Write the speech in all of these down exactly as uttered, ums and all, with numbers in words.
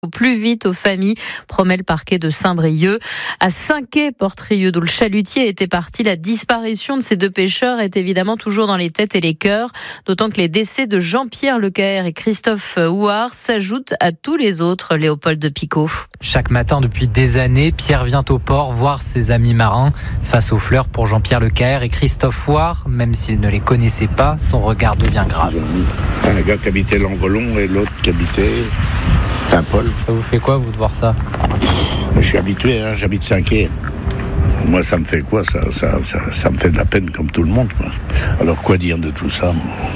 Au plus vite aux familles, promet le parquet de Saint-Brieuc. À Saint-Quay-Portrieux, d'où le chalutier était parti, la disparition de ces deux pêcheurs est évidemment toujours dans les têtes et les cœurs, d'autant que les décès de Jean-Pierre Lecaer et Christophe Houard s'ajoutent à tous les autres. Léopold Picot. Chaque matin depuis des années, Pierre vient au port voir ses amis marins. Face aux fleurs pour Jean-Pierre Lecaer et Christophe Houard, même s'il ne les connaissait pas, son regard devient grave. Un gars qui habitait Lanvolon et l'autre qui habitait Saint-Paul. Ça vous fait quoi, vous, de voir ça ? Je suis habitué, hein, j'habite Saint-Quay. Moi, ça me fait quoi ça, ça, ça, ça me fait de la peine comme tout le monde, quoi. Alors, quoi dire de tout ça ?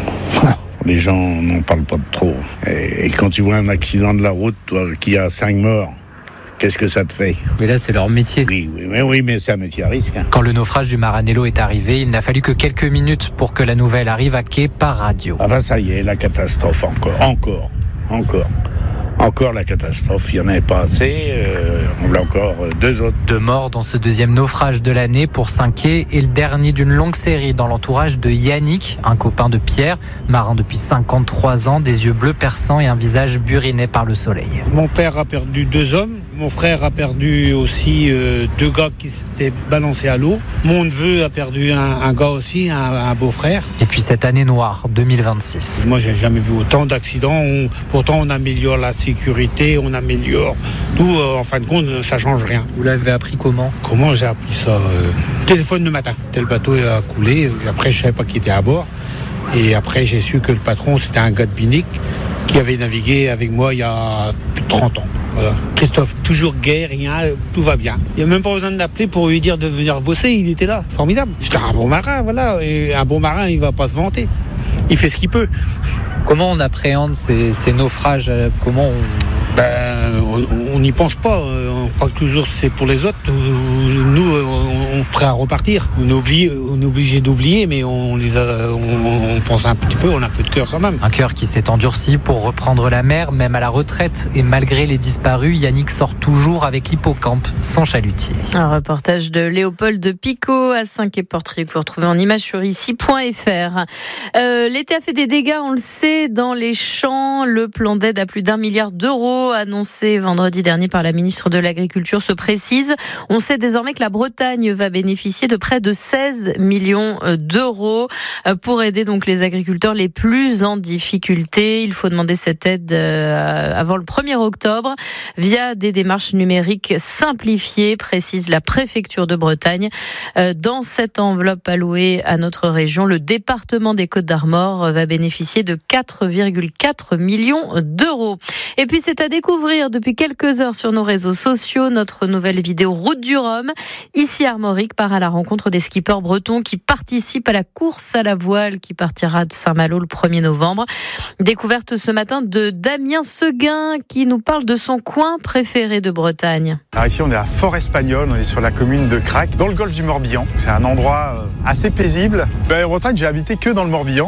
Les gens n'en parlent pas trop. Et, et quand tu vois un accident de la route, toi, qui a cinq morts, qu'est-ce que ça te fait ? Mais là, c'est leur métier. Oui, oui, mais, oui, mais c'est un métier à risque. Hein. Quand le naufrage du Maranello est arrivé, il n'a fallu que quelques minutes pour que la nouvelle arrive à quai par radio. Ah ben ça y est, la catastrophe encore, encore, encore. Encore la catastrophe, il n'y en avait pas assez, euh, on l'a encore deux autres. Deux morts dans ce deuxième naufrage de l'année pour Saint-Quay et le dernier d'une longue série dans l'entourage de Yannick, un copain de Pierre, marin depuis cinquante-trois ans, des yeux bleus perçants et un visage buriné par le soleil. Mon père a perdu deux hommes, mon frère a perdu aussi euh, deux gars qui s'étaient balancés à l'eau, mon neveu a perdu un, un gars aussi, un, un beau-frère. Et puis cette année noire, deux mille vingt-six. Moi, j'ai jamais vu autant d'accidents, on, pourtant on améliore la sécurité, on améliore tout, euh, en fin de compte, ça change rien. Vous l'avez appris comment ? Comment j'ai appris ça euh, Téléphone le matin. Le bateau a coulé, après je savais pas qui était à bord. Et après j'ai su que le patron c'était un gars de Binic qui avait navigué avec moi il y a plus de trente ans. Voilà. Christophe, toujours gai, rien, tout va bien. Il n'y a même pas besoin de l'appeler pour lui dire de venir bosser, il était là, formidable. C'était un bon marin, voilà. Et un bon marin, il va pas se vanter. Il fait ce qu'il peut. Comment on appréhende ces, ces naufrages ? Comment on... Ben, on n'y pense pas. On croit que toujours c'est pour les autres. Nous, on est prêt à repartir. On est obligé, on est obligé d'oublier, mais on, les a, on, on pense un petit peu, on a un peu de cœur quand même. Un cœur qui s'est endurci pour reprendre la mer, même à la retraite. Et malgré les disparus, Yannick sort toujours avec l'hippocampe, sans chalutier. Un reportage de Léopold Picot à Saint-Quay-Portrieux que vous retrouvez en image sur ici point f r. Euh, l'été a fait des dégâts, on le sait, dans les champs. Le plan d'aide à plus d'un milliard d'euros annoncé vendredi dernier par la ministre de l'Agriculture se précise. On sait désormais que la Bretagne va bénéficier de près de seize millions d'euros pour aider donc les agriculteurs les plus en difficulté. Il faut demander cette aide avant le premier octobre via des démarches numériques simplifiées, précise la préfecture de Bretagne. Dans cette enveloppe allouée à notre région, le département des Côtes-d'Armor va bénéficier de quatre virgule quatre millions d'euros. Et puis c'est à découvrir depuis quelques heures sur nos réseaux sociaux notre nouvelle vidéo Route du Rhum. Ici Armorique part à la rencontre des skippers bretons qui participent à la course à la voile qui partira de Saint-Malo le premier novembre. Découverte ce matin de Damien Seguin qui nous parle de son coin préféré de Bretagne. Alors ici on est à Fort-Espagnol, on est sur la commune de Crac, dans le golfe du Morbihan. C'est un endroit assez paisible. Ben, en Bretagne j'ai habité que dans le Morbihan.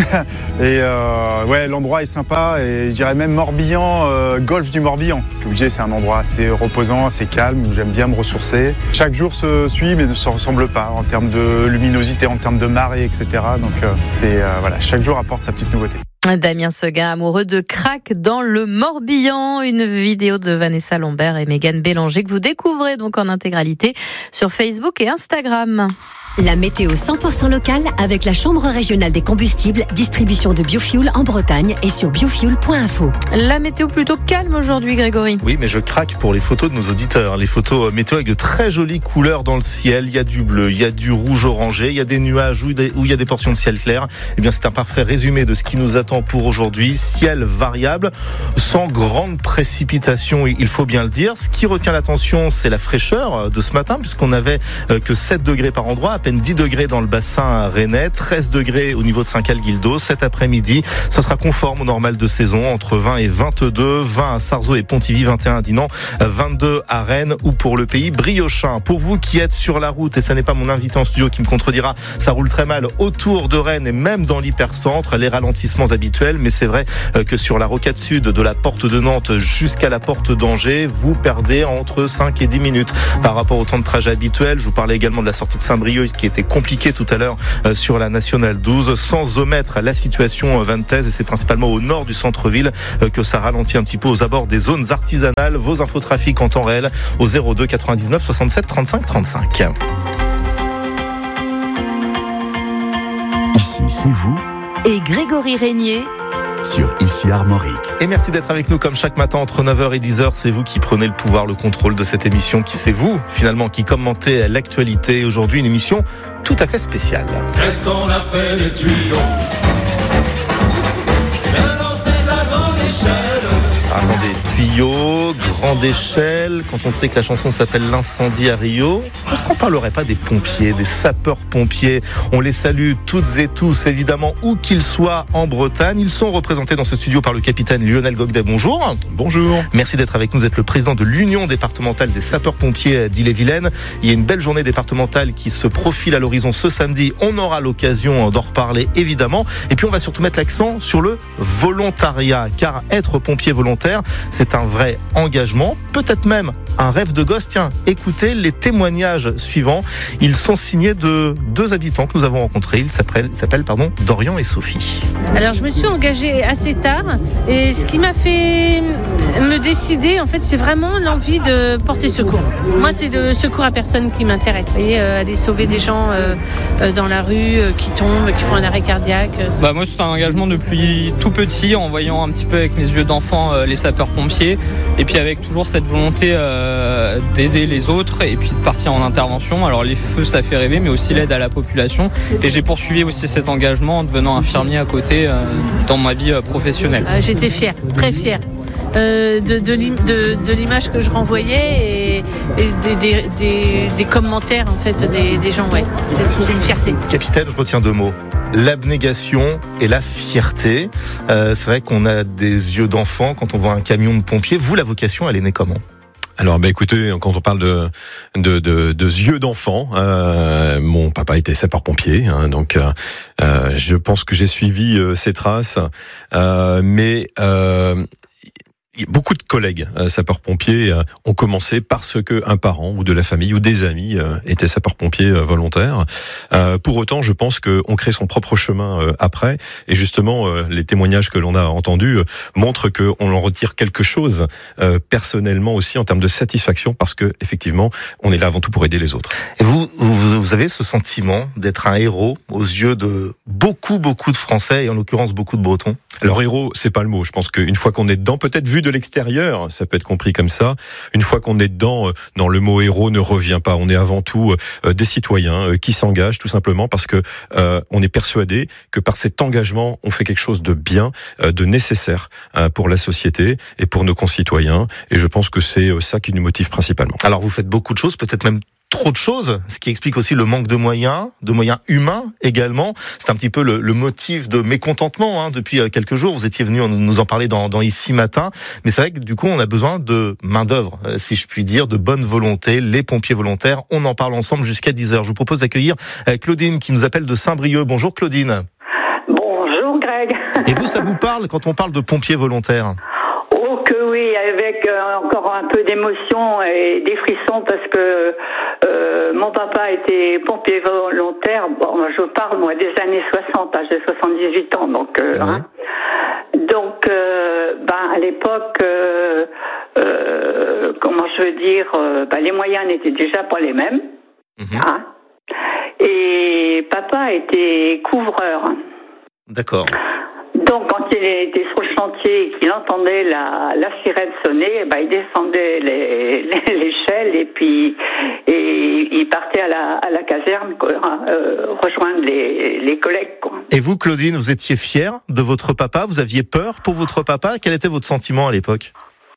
et euh, ouais, l'endroit est sympa et je dirais même Morbihan, euh, golfe du Morbihan. Je suis obligé, c'est un endroit assez reposant, assez calme, où j'aime bien me ressourcer. Chaque jour se suit mais ne se ressemble pas en termes de luminosité, en termes de marée, et cetera. Donc euh, c'est, euh, voilà, chaque jour apporte sa petite nouveauté. Damien Seguin, amoureux de Crac dans le Morbihan, une vidéo de Vanessa Lambert et Mégane Bélanger que vous découvrez donc en intégralité sur Facebook et Instagram. La météo cent pour cent locale avec la Chambre régionale des combustibles, distribution de biofuel en Bretagne et sur biofuel point info. La météo plutôt calme aujourd'hui, Grégory. Oui, mais je craque pour les photos de nos auditeurs. Les photos météo avec de très jolies couleurs dans le ciel. Il y a du bleu, il y a du rouge orangé, il y a des nuages où il y a des portions de ciel clair. Eh bien, c'est un parfait résumé de ce qui nous attend pour aujourd'hui. Ciel variable, sans grande précipitation, il faut bien le dire. Ce qui retient l'attention, c'est la fraîcheur de ce matin, puisqu'on n'avait que sept degrés par endroit, à peine dix degrés dans le bassin rennais, treize degrés au niveau de Saint-Calguildo. Cet après-midi, ce sera conforme au normal de saison, entre vingt et vingt-deux, vingt à Sarzeau et Pontivy, vingt et un à Dinan, vingt-deux à Rennes ou pour le pays briochin. Pour vous qui êtes sur la route, et ce n'est pas mon invité en studio qui me contredira, ça roule très mal autour de Rennes et même dans l'hypercentre, les ralentissements habituels, mais c'est vrai que sur la rocade sud de la porte de Nantes jusqu'à la porte d'Angers, vous perdez entre cinq et dix minutes par rapport au temps de trajet habituel. Je vous parlais également de la sortie de Saint-Brieuc qui était compliquée tout à l'heure euh, sur la Nationale douze, sans omettre la situation vantaise, et c'est principalement au nord du centre-ville euh, que ça ralentit un petit peu aux abords des zones artisanales. Vos infotrafics en temps réel au zéro deux quatre-vingt-dix-neuf soixante-sept trente-cinq trente-cinq. Ici, c'est vous. Et Grégory Régnier sur Ici Armorique. Et merci d'être avec nous comme chaque matin entre neuf heures et dix heures. C'est vous qui prenez le pouvoir, le contrôle de cette émission, qui c'est vous finalement qui commentez l'actualité. Aujourd'hui, une émission tout à fait spéciale. Qu'est-ce qu'on a fait des tuyaux? Bien lancé de la grande échelle. Attendez, tuyaux, grande échelle, quand on sait que la chanson s'appelle L'incendie à Rio, est-ce qu'on parlerait pas des pompiers, des sapeurs-pompiers? On les salue toutes et tous, évidemment, où qu'ils soient en Bretagne. Ils sont représentés dans ce studio par le capitaine Lionel Gogdet. Bonjour. Bonjour. Merci d'être avec nous. Vous êtes le président de l'Union départementale des sapeurs-pompiers d'Ille-et-Vilaine. Il y a une belle journée départementale qui se profile à l'horizon ce samedi. On aura l'occasion d'en reparler, évidemment. Et puis, on va surtout mettre l'accent sur le volontariat, car être pompier volontaire, c'est un vrai engagement, peut-être même un rêve de gosse. Tiens, écoutez les témoignages suivants. Ils sont signés de deux habitants que nous avons rencontrés. Ils s'appellent, s'appellent pardon, Dorian et Sophie. Alors, je me suis engagée assez tard, et ce qui m'a fait me décider, en fait, c'est vraiment l'envie de porter secours. Moi, c'est le secours à personne qui m'intéresse. Vous voyez, euh, aller sauver des gens euh, euh, dans la rue, euh, qui tombent, qui font un arrêt cardiaque. Bah, moi, c'est un engagement depuis tout petit, en voyant un petit peu avec mes yeux d'enfant euh, les sapeurs-pompiers, et puis avec toujours cette volonté euh, d'aider les autres et puis de partir en intervention. Alors les feux, ça fait rêver, mais aussi l'aide à la population, et j'ai poursuivi aussi cet engagement en devenant infirmier à côté euh, dans ma vie euh, professionnelle. Euh, j'étais fière, très fière euh, de, de, de, de l'image que je renvoyais et, et des, des, des, des commentaires en fait des, des gens. Ouais, c'est, c'est une fierté. Capitaine, je retiens deux mots: l'abnégation et la fierté. Euh, c'est vrai qu'on a des yeux d'enfant quand on voit un camion de pompiers. Vous, la vocation, elle est née comment? Alors, bah, écoutez, quand on parle de de, de, de yeux d'enfant, euh, mon papa était sapeur-pompier, hein, donc euh, euh, je pense que j'ai suivi euh, ses traces, euh, mais euh, beaucoup de collègues euh, sapeurs-pompiers euh, ont commencé parce que un parent ou de la famille ou des amis euh, étaient sapeurs-pompiers euh, volontaires. Euh, pour autant, je pense qu'on crée son propre chemin euh, après. Et justement, euh, les témoignages que l'on a entendus euh, montrent qu'on en retire quelque chose euh, personnellement aussi en termes de satisfaction, parce que effectivement, on est là avant tout pour aider les autres. Et vous, vous, vous avez ce sentiment d'être un héros aux yeux de beaucoup, beaucoup de Français et en l'occurrence beaucoup de Bretons? Alors héros, c'est pas le mot. Je pense qu'une fois qu'on est dedans, peut-être vu de l'extérieur, ça peut être compris comme ça. Une fois qu'on est dedans, non, le mot héros ne revient pas. On est avant tout euh, des citoyens euh, qui s'engagent tout simplement parce que euh, on est persuadé que par cet engagement, on fait quelque chose de bien, euh, de nécessaire euh, pour la société et pour nos concitoyens. Et je pense que c'est euh, ça qui nous motive principalement. Alors vous faites beaucoup de choses, peut-être même trop de choses, ce qui explique aussi le manque de moyens, de moyens humains également. C'est un petit peu le, le motif de mécontentement hein, depuis quelques jours. Vous étiez venu nous en parler dans, dans Ici Matin, mais c'est vrai que du coup on a besoin de main d'œuvre, si je puis dire, de bonne volonté, les pompiers volontaires. On en parle ensemble jusqu'à dix heures. Je vous propose d'accueillir Claudine qui nous appelle de Saint-Brieuc. Bonjour Claudine. Bonjour Greg. Et vous, ça vous parle quand on parle de pompiers volontaires? Oh que oui, avec euh, encore un peu d'émotion et des frissons parce que euh, mon papa était pompier volontaire. Bon, je parle moi des années soixante, hein, j'ai soixante-dix-huit ans, donc euh, ouais. hein. donc euh, ben à l'époque, euh, euh, comment je veux dire, euh, ben, les moyens n'étaient déjà pas les mêmes. Mm-hmm. Hein, et papa était couvreur. D'accord. Donc, quand il était sur le chantier et qu'il entendait la, la sirène sonner, ben, il descendait les, les, l'échelle et puis et il partait à la, à la caserne quoi, euh, rejoindre les, les collègues. Quoi. Et vous, Claudine, vous étiez fière de votre papa? Vous aviez peur pour votre papa? Quel était votre sentiment à l'époque?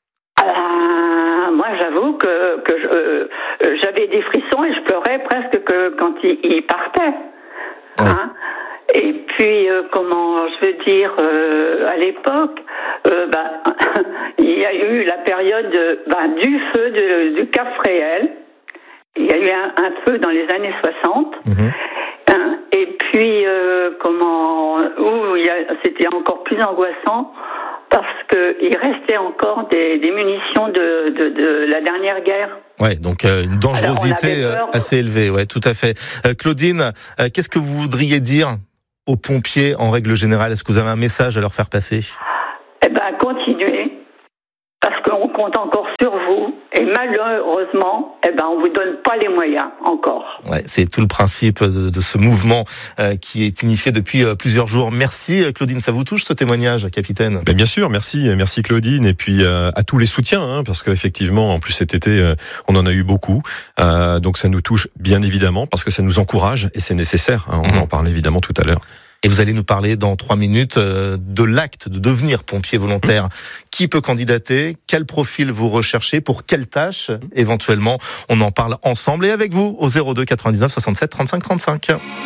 euh, Moi, j'avoue que, que je, euh, j'avais des frissons et je pleurais presque que quand il, il partait. Ouais. Hein? Et puis, euh, comment je veux dire, euh, à l'époque, euh, bah, il y a eu la période bah, du feu de, du Cap Fréhel. Il y a eu un, un feu dans les années soixante. Mmh. Hein, et puis, euh, comment, où il y a, c'était encore plus angoissant parce qu'il restait encore des, des munitions de, de, de la dernière guerre. Ouais, donc euh, une dangerosité assez élevée, ouais, tout à fait. Euh, Claudine, euh, qu'est-ce que vous voudriez dire aux pompiers en règle générale? Est-ce que vous avez un message à leur faire passer? Eh ben, continuez, parce qu'on compte encore sur vous, et malheureusement, eh ben, on vous donne pas les moyens encore. Ouais, c'est tout le principe de, de ce mouvement euh, qui est initié depuis euh, plusieurs jours. Merci Claudine, ça vous touche ce témoignage, capitaine? Ben bien sûr, merci, merci Claudine, et puis euh, à tous les soutiens, hein, parce qu'effectivement, en plus cet été, euh, on en a eu beaucoup, euh, donc ça nous touche bien évidemment, parce que ça nous encourage et c'est nécessaire. Hein, on mmh. en parlait évidemment tout à l'heure. Et vous allez nous parler dans trois minutes euh, de l'acte de devenir pompier volontaire. Mmh. Qui peut candidater? Quel profil vous recherchez? Pour quelle tâche? Éventuellement, on en parle ensemble et avec vous au zéro deux quatre-vingt-dix-neuf soixante-sept trente-cinq trente-cinq.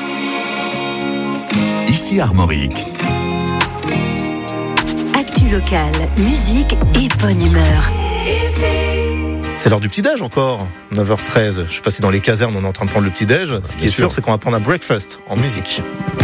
Ici Armorique. Actu locale, musique et bonne humeur. C'est l'heure du petit-déj encore, neuf heures treize. Je sais pas si dans les casernes on est en train de prendre le petit-déj. Ce qui est sûr, c'est qu'on va prendre un breakfast en musique.